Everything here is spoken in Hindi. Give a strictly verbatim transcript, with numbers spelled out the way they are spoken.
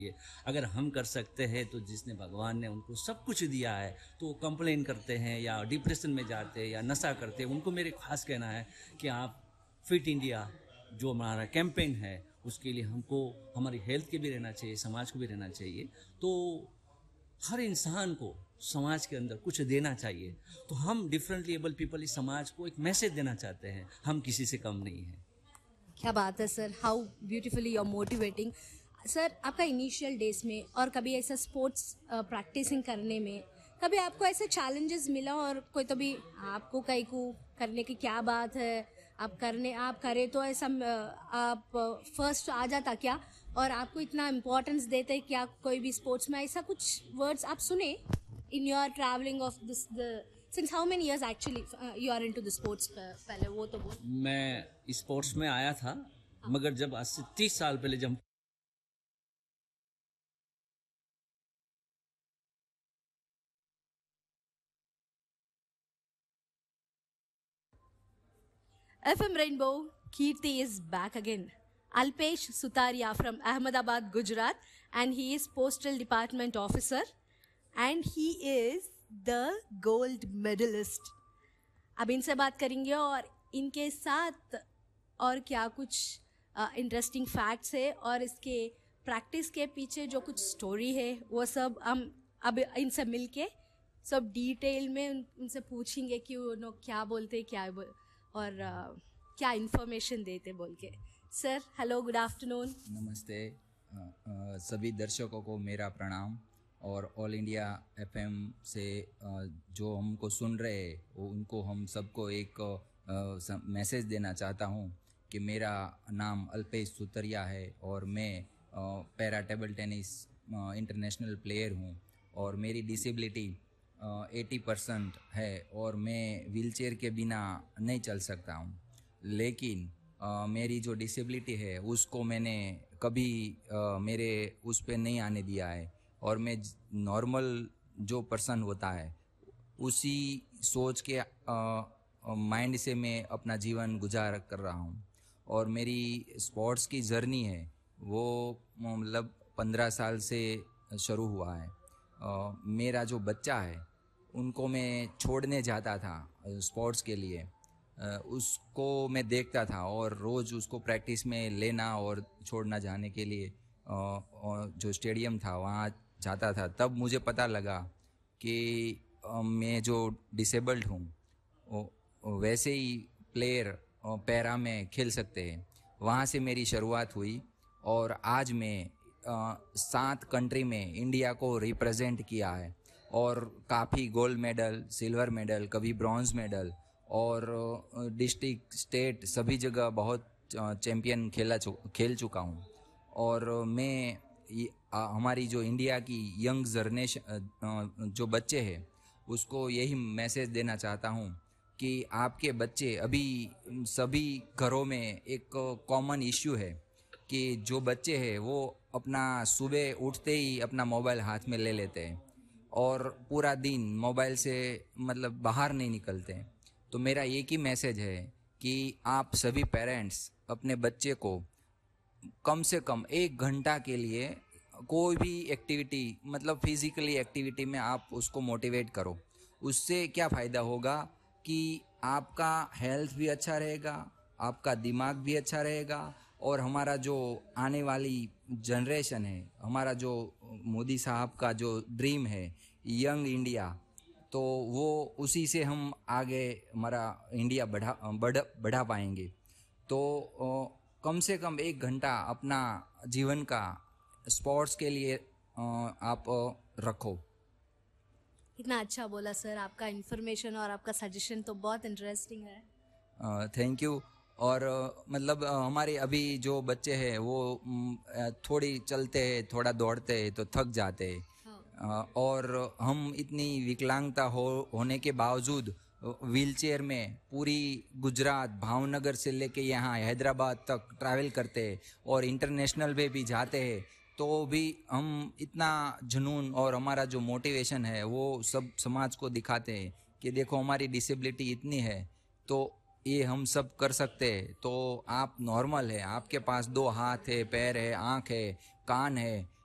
ये अगर हम कर सकते हैं तो जिसने भगवान ने उनको सब कुछ दिया है तो वो कंप्लेन करते हैं या डिप्रेशन में जाते हैं या नशा करते हैं, उनको मेरे खास कहना है कि आप फिट इंडिया जो हमारा कैंपेन है उसके लिए हमको हमारी हेल्थ के भी रहना चाहिए, समाज को भी रहना चाहिए। तो हर इंसान को समाज के अंदर कुछ देना चाहिए। तो हम डिफरेंटली एबल पीपल इस समाज को एक मैसेज देना चाहते हैं, हम किसी से कम नहीं हैं। क्या बात है sir, how beautifully you are motivating. Sir, आपका इनिशियल डेज में और कभी ऐसा स्पोर्ट्स प्रैक्टिसिंग करने में कभी आपको ऐसे चैलेंजेस मिला और कोई तो भी आपको कहीं को करने की क्या बात है, आप करने आप करें तो ऐसा आप फर्स्ट आ जाता क्या, और आपको इतना इम्पोर्टेंस देते क्या कोई भी स्पोर्ट्स में, ऐसा कुछ वर्ड्स आप सुने in your travelling of this the sins how many years actually you are into the sports? पहले वो तो बोल। मैं स्पोर्ट्स में आया था, मगर जब आज से तीस साल पहले जब F M Rainbow, Kirti is back again. Alpesh Sutaria from Ahmedabad, Gujarat, and he is Postal Department Officer, and he is the gold medalist. अब इनसे बात करेंगे और इनके साथ और क्या कुछ इंटरेस्टिंग फैक्ट्स है और इसके प्रैक्टिस के पीछे जो कुछ स्टोरी है वो सब हम अब इनसे मिलके सब डिटेल में उनसे पूछेंगे कि वो क्या बोलते क्या बोल, और uh, क्या इन्फॉर्मेशन देते बोल के। Sir hello, good afternoon. नमस्ते। आ, आ, सभी दर्शकों को मेरा प्रणाम, और ऑल इंडिया एफएम से आ, जो हमको सुन रहे हैं वो उनको हम सबको एक मैसेज देना चाहता हूँ कि मेरा नाम अल्पेश सुतरिया है और मैं para table tennis international player हूँ, और मेरी डिसेबिलिटी एटी परसेंट है और मैं व्हीलचेयर के बिना नहीं चल सकता हूँ। लेकिन uh, मेरी जो डिसेबिलिटी है उसको मैंने कभी uh, मेरे उस पे नहीं आने दिया है, और मैं नॉर्मल जो पर्सन होता है उसी सोच के माइंड uh, से मैं अपना जीवन गुजार कर रहा हूँ। और मेरी स्पोर्ट्स की जर्नी है वो मतलब पंद्रह साल से शुरू हुआ है। uh, मेरा जो बच्चा है उनको मैं छोड़ने जाता था स्पोर्ट्स के लिए, उसको मैं देखता था और रोज़ उसको प्रैक्टिस में लेना और छोड़ना जाने के लिए जो स्टेडियम था वहाँ जाता था। तब मुझे पता लगा कि मैं जो डिसेबल्ड हूँ वैसे ही प्लेयर पैरा में खेल सकते हैं। वहाँ से मेरी शुरुआत हुई और आज मैं सात कंट्री में इंडिया को रिप्रेजेंट किया है, और काफ़ी गोल्ड मेडल, सिल्वर मेडल, कभी ब्रॉन्ज मेडल, और डिस्ट्रिक्ट, स्टेट सभी जगह बहुत चैम्पियन खेला चु, खेल चुका हूँ। और मैं हमारी जो इंडिया की यंग जनरेशन जो बच्चे हैं उसको यही मैसेज देना चाहता हूँ कि आपके बच्चे अभी सभी घरों में एक कॉमन इश्यू है कि जो बच्चे हैं वो अपना सुबह उठते ही अपना मोबाइल हाथ में ले लेते हैं और पूरा दिन मोबाइल से मतलब बाहर नहीं निकलते हैं। तो मेरा एक ही मैसेज है कि आप सभी पेरेंट्स अपने बच्चे को कम से कम एक घंटा के लिए कोई भी एक्टिविटी, मतलब फिजिकली एक्टिविटी में आप उसको मोटिवेट करो। उससे क्या फ़ायदा होगा कि आपका हेल्थ भी अच्छा रहेगा, आपका दिमाग भी अच्छा रहेगा, और हमारा जो आने वाली जनरेशन है, हमारा जो मोदी साहब का जो ड्रीम है यंग इंडिया, तो वो उसी से हम आगे हमारा इंडिया बढ़ा बढ़ बढ़ा पाएंगे। तो कम से कम एक घंटा अपना जीवन का स्पोर्ट्स के लिए आप रखो। कितना अच्छा बोला सर, आपका इन्फॉर्मेशन और आपका सजेशन तो बहुत इंटरेस्टिंग है। Thank you. और मतलब हमारे अभी जो बच्चे हैं वो थोड़ी चलते हैं, थोड़ा दौड़ते हैं तो थक जाते हैं, हाँ। और हम इतनी विकलांगता हो होने के बावजूद व्हीलचेयर में पूरी गुजरात, भावनगर से लेके यहाँ हैदराबाद तक ट्रैवल करते हैं और इंटरनेशनल पे भी जाते हैं, तो भी हम इतना जुनून और हमारा जो मोटिवेशन है वो सब समाज को दिखाते हैं कि देखो हमारी डिसेबिलिटी इतनी है तो ये हम सब कर सकते हैं। तो आप नॉर्मल है, आपके पास दो हाथ है, पैर है, आँख है, कान है,